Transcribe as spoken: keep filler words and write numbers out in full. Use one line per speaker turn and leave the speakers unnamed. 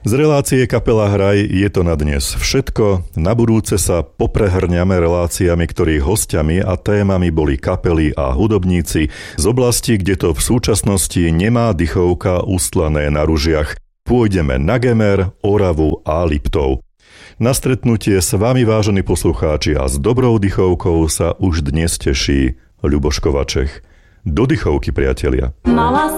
Z relácie Kapela Hraj je to na dnes všetko. Na budúce sa poprehrňame reláciami, ktorých hostiami a témami boli kapely a hudobníci z oblasti, kde to v súčasnosti nemá dychovka ustlané na ružiach. Pôjdeme na Gemer, Oravu a Liptov. Na stretnutie s vami, vážení poslucháči, a s dobrou dychovkou sa už dnes teší Ľuboš Kovačech. Do dychovky, priatelia. Mala